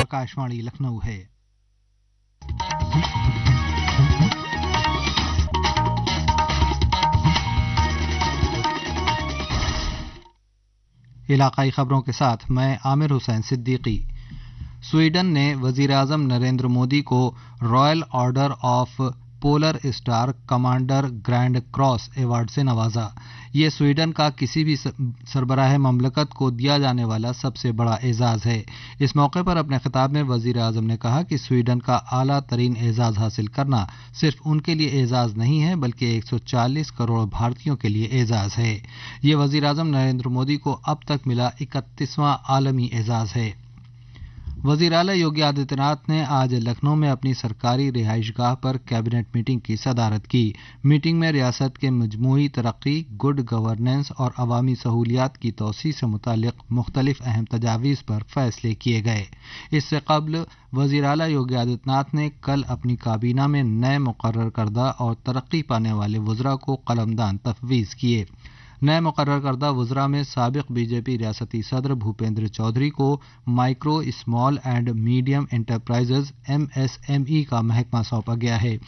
आकाशवाणी लखनऊ है। इलाकाई खबरों के साथ मैं आमिर हुसैन सिद्दीकी। स्वीडन ने वजीर आजम नरेंद्र मोदी को royal order of polar star commander grand cross award से नवाजा। ये स्वीडन का किसी भी सरबराह ममलकत को दिया जाने वाला सबसे बड़ा एजाज है। इस मौके पर अपने खिताब में वजीर आजम ने कहा कि स्वीडन का आला तरीन एजाज हासिल करना सिर्फ उनके लिए एजाज नहीं है बल्कि 140 करोड़ भारतीयों के लिए एजाज है। ये वजीर आजम नरेंद्र मोदी को अब तक मिला 31वां आलमी एजाज है। वजीर आला योगी आदित्यनाथ ने आज लखनऊ में अपनी सरकारी रिहाइशगाह पर कैबिनेट मीटिंग की सदारत की। मीटिंग में रियासत के मजमूई तरक्की, गुड गवर्नेंस और अवामी सहूलियात की तोसी से मुतालिक मुख्तलिफ अहम तजावीज़ पर फैसले किए गए। इससे कबल वजीर आला योगी आदित्यनाथ ने कल अपनी काबीना में नए मुकर्रर करदा और तरक्की पाने वाले वज़रा को कलमदान तफवीज़ किए। नए मुकर्रर करदा वज़रा में साबिक बीजेपी रियासती सदर भूपेंद्र चौधरी को micro small and medium enterprises MSME का महकमा सौंपा गया है।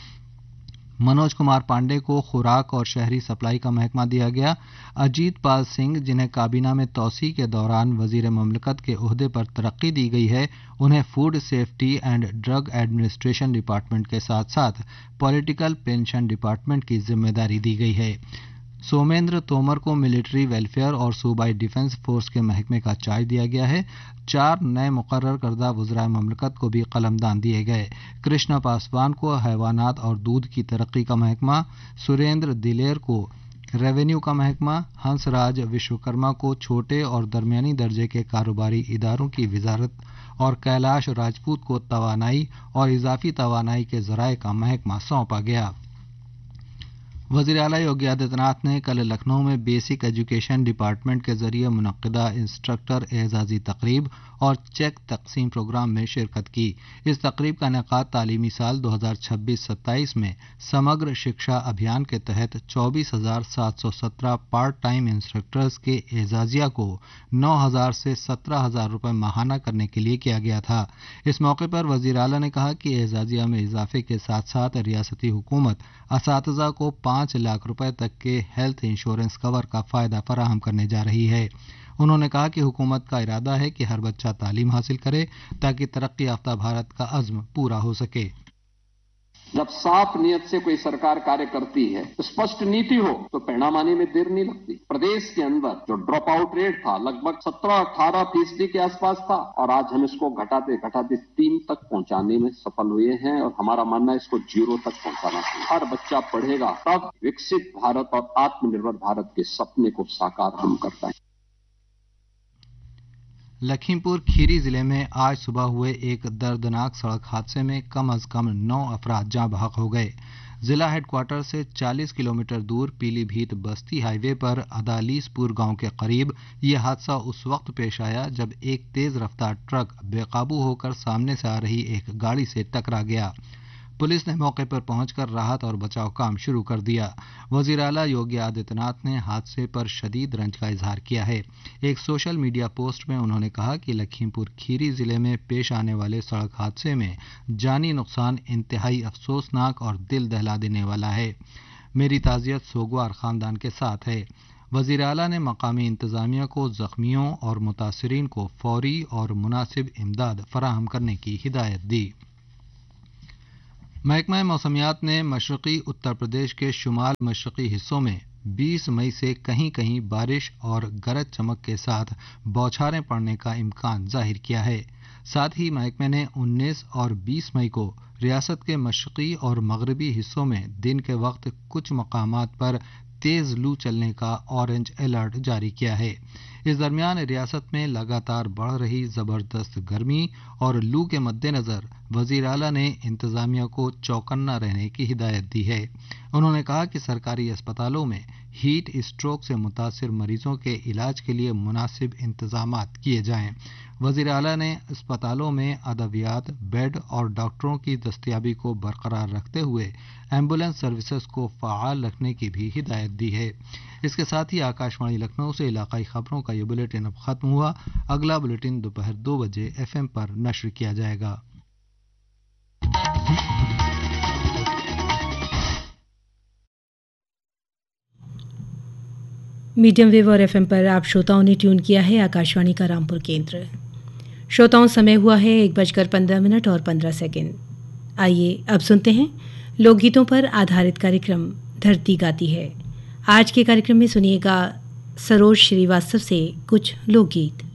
मनोज कुमार पांडे को खुराक और शहरी सप्लाई का महकमा दिया गया। अजीत पाल सिंह, जिन्हें काबीना में तोसी के दौरान वजीर ममलकत के ओहदे पर तरक्की दी गई है, उन्हें food safety and drug administration department के साथ साथ पॉलिटिकल पेंशन डिपार्टमेंट की जिम्मेदारी दी गई है। सोमेंद्र तोमर को मिलिट्री वेलफेयर और सूबाई डिफेंस फोर्स के महकमे का चार्ज दिया गया है। 4 नए मुकर्रर करदा वज़राए ममलकत को भी कलमदान दिए गए। कृष्णा पासवान को हैवानात और दूध की तरक्की का महकमा, सुरेंद्र दिलेर को रेवेन्यू का महकमा, हंसराज विश्वकर्मा को छोटे और दरमियानी दर्जे के कारोबारी इदारों की वजारत और कैलाश राजपूत को तवानाई और इजाफी तवानाई के ज़राए का महकमा सौंपा गया। वज़ीर आला योगी आदित्यनाथ ने कल लखनऊ में बेसिक एजुकेशन डिपार्टमेंट के जरिए मुनक्किदा इंस्ट्रक्टर एजाजी तकरीब और चेक तकसीम प्रोग्राम में शिरकत की। इस तकरीब का इनेकाद तालीमी साल 2026-27 में समग्र शिक्षा अभियान के तहत 24,717 पार्ट टाइम इंस्ट्रक्टर्स के एजाजिया को 9,000 से 17,000 रुपये माहाना करने के लिए किया गया था। इस मौके पर वज़ीर आला ने कहा कि एजाजिया में इजाफे के साथ साथ रियासती हुकूमत असातिज़ा को 5 लाख रुपए तक के हेल्थ इंश्योरेंस कवर का फायदा फराहम करने जा रही है। उन्होंने कहा कि हुकूमत का इरादा है कि हर बच्चा तालीम हासिल करे ताकि तरक्की याफ्ता भारत का अज़्म पूरा हो सके। जब साफ नियत से कोई सरकार कार्य करती है, स्पष्ट नीति हो, तो परिणाम आने में देर नहीं लगती। प्रदेश के अंदर जो ड्रॉप आउट रेट था लगभग 17-18% के आसपास था और आज हम इसको घटाते घटाते 3 तक पहुंचाने में सफल हुए हैं और हमारा मानना है इसको 0 तक पहुंचाना चाहिए। हर बच्चा पढ़ेगा तब विकसित भारत और आत्मनिर्भर भारत के सपने को साकार हम कर पाएंगे। लखीमपुर खीरी जिले में आज सुबह हुए एक दर्दनाक सड़क हादसे में कम अज कम 9 अफराद जाँ बहक हो गए। जिला हेडक्वार्टर से 40 किलोमीटर दूर पीलीभीत बस्ती हाईवे पर अदालीसपुर गांव के करीब यह हादसा उस वक्त पेश आया जब एक तेज रफ्तार ट्रक बेकाबू होकर सामने से आ रही एक गाड़ी से टकरा गया। पुलिस ने मौके पर पहुंचकर राहत और बचाव काम शुरू कर दिया। वज़ीर आला योगी आदित्यनाथ ने हादसे पर शदीद रंज का इजहार किया है। एक सोशल मीडिया पोस्ट में उन्होंने कहा कि लखीमपुर खीरी जिले में पेश आने वाले सड़क हादसे में जानी नुकसान इंतहाई अफसोसनाक और दिल दहला देने वाला है। मेरी ताज़ियत सोगवार खानदान के साथ है। वज़ीर आला ने मकामी इंतज़ामिया को ज़ख्मियों और मुतासरीन को फौरी और मुनासिब इमदाद फराहम करने की हिदायत दी। महकमा मौसमियात ने मशरक़ी उत्तर प्रदेश के शुमाल मशरक़ी हिस्सों में 20 मई से कहीं कहीं बारिश और गरज चमक के साथ बौछारें पड़ने का इम्कान जाहिर किया है। साथ ही महकमे ने 19 और 20 मई को रियासत के मशरक़ी और मगरबी हिस्सों में दिन के वक्त कुछ मकामात पर तेज लू चलने का ऑरेंज अलर्ट जारी किया है। इस दरमियान रियासत में लगातार बढ़ रही जबरदस्त गर्मी और लू के मद्देनजर वज़ीर आला ने इंतजामिया को चौकन्ना रहने की हिदायत दी है। उन्होंने कहा कि सरकारी अस्पतालों में हीट स्ट्रोक से मुतासिर मरीजों के इलाज के लिए मुनासिब इंतजामात किए जाएं। वज़ीर आला ने अस्पतालों में अद्वियात, बेड और डॉक्टरों की दस्तयाबी को बरकरार रखते हुए एम्बुलेंस सर्विसेज को फ़आल रखने की भी हिदायत दी है। इसके साथ ही आकाशवाणी लखनऊ से इलाकाई खबरों का ये बुलेटिन अब खत्म हुआ। अगला बुलेटिन दोपहर 2 बजे FM पर नश्र किया जाएगा। मीडियम वेव और FM पर आप श्रोताओं ने ट्यून किया है आकाशवाणी का रामपुर केंद्र। श्रोताओं, समय हुआ है 1:15 और 15 सेकंड। आइए अब सुनते हैं लोकगीतों पर आधारित कार्यक्रम धरती गाती है। आज के कार्यक्रम में सुनिएगा सरोज श्रीवास्तव से कुछ लोकगीत।